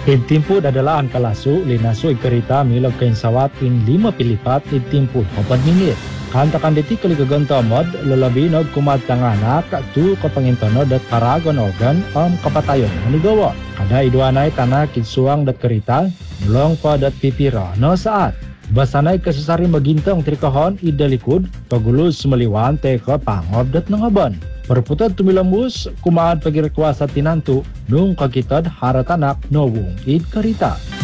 Timpo adalah ang kalasu, linaso ikarita milag kain sawat in 5 pilipat timpo 4 minit. Kantakan diti kaligaganta mod, lalabinod kumadtanganak, tu kapangintonod at paragon organ kapatayon manigawa. Kada idwanay tanak kitsuang dat karita, mulong pa dat pipira no saat. Basanay kasasari magintang trikahon idalikod, pagulus maliwan teka pangob dat nangaban. Perputad tumilambus, kumaan pagirekwa sa tinanto, nung kakitad haratanak no wong id karita.